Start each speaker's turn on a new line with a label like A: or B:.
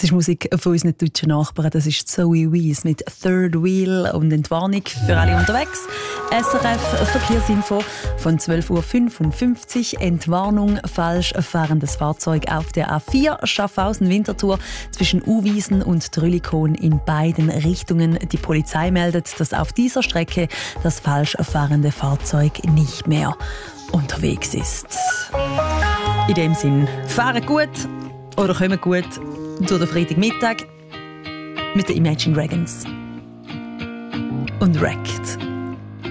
A: Das ist Musik von unseren deutschen Nachbarn. Das ist Zoe Wees mit Third Wheel und Entwarnung für alle unterwegs. SRF Verkehrsinfo von 12.55 Uhr. Entwarnung, falsch fahrendes Fahrzeug auf der A4 Schaffhausen-Winterthur zwischen Uwiesen und Trüllikon in beiden Richtungen. Die Polizei meldet, dass auf dieser Strecke das falsch fahrende Fahrzeug nicht mehr unterwegs ist. In dem Sinn, fahren gut oder kommen gut durch den Freitagmittag mit den Imagine Dragons und Wrecked.